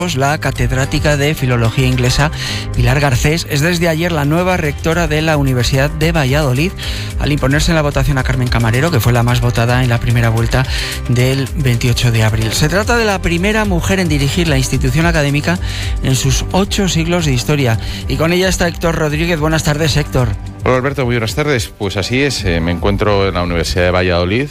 La catedrática de Filología Inglesa, Pilar Garcés, es desde ayer la nueva rectora de la Universidad de Valladolid, al imponerse en la votación a Carmen Camarero, que fue la más votada en la primera vuelta del 28 de abril. Se trata de la primera mujer en dirigir la institución académica en sus 8 siglos de historia. Y con ella está Héctor Rodríguez. Buenas tardes, Héctor. Hola Alberto, muy buenas tardes. Pues así es, me encuentro en la Universidad de Valladolid